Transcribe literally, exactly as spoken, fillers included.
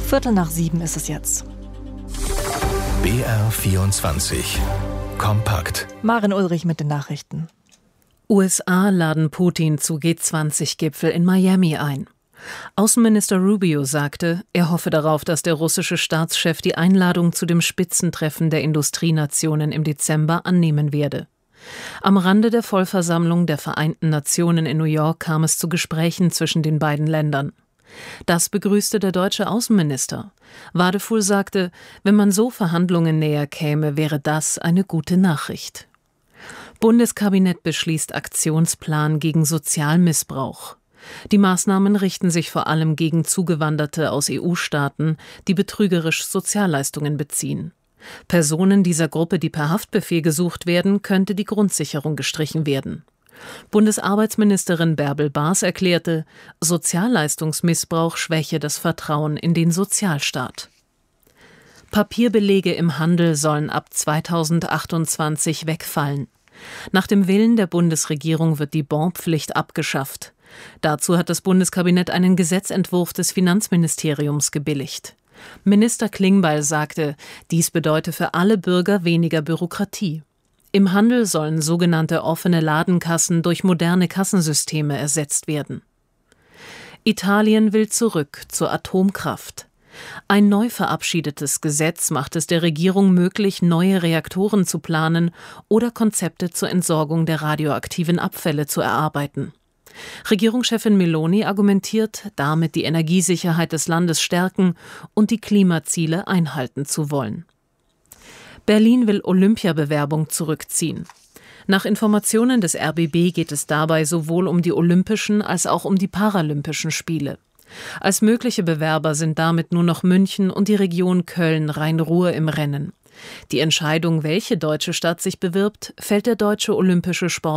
Viertel nach sieben ist es jetzt. B R vierundzwanzig. Kompakt. Maren Ulrich mit den Nachrichten. U S A laden Putin zu G zwanzig Gipfel in Miami ein. Außenminister Rubio sagte, er hoffe darauf, dass der russische Staatschef die Einladung zu dem Spitzentreffen der Industrienationen im Dezember annehmen werde. Am Rande der Vollversammlung der Vereinten Nationen in New York kam es zu Gesprächen zwischen den beiden Ländern. Das begrüßte der deutsche Außenminister. Wadefuhl sagte, wenn man so Verhandlungen näher käme, wäre das eine gute Nachricht. Bundeskabinett beschließt Aktionsplan gegen Sozialmissbrauch. Die Maßnahmen richten sich vor allem gegen Zugewanderte aus E U-Staaten, die betrügerisch Sozialleistungen beziehen. Personen dieser Gruppe, die per Haftbefehl gesucht werden, könnte die Grundsicherung gestrichen werden. Bundesarbeitsministerin Bärbel Baas erklärte, Sozialleistungsmissbrauch schwäche das Vertrauen in den Sozialstaat. Papierbelege im Handel sollen ab zweitausendachtundzwanzig wegfallen. Nach dem Willen der Bundesregierung wird die Bonpflicht abgeschafft. Dazu hat das Bundeskabinett einen Gesetzentwurf des Finanzministeriums gebilligt. Minister Klingbeil sagte, dies bedeute für alle Bürger weniger Bürokratie. Im Handel sollen sogenannte offene Ladenkassen durch moderne Kassensysteme ersetzt werden. Italien will zurück zur Atomkraft. Ein neu verabschiedetes Gesetz macht es der Regierung möglich, neue Reaktoren zu planen oder Konzepte zur Entsorgung der radioaktiven Abfälle zu erarbeiten. Regierungschefin Meloni argumentiert, damit die Energiesicherheit des Landes stärken und die Klimaziele einhalten zu wollen. Berlin will Olympiabewerbung zurückziehen. Nach Informationen des R B B geht es dabei sowohl um die Olympischen als auch um die Paralympischen Spiele. Als mögliche Bewerber sind damit nur noch München und die Region Köln-Rhein-Ruhr im Rennen. Die Entscheidung, welche deutsche Stadt sich bewirbt, fällt der Deutsche Olympische Sport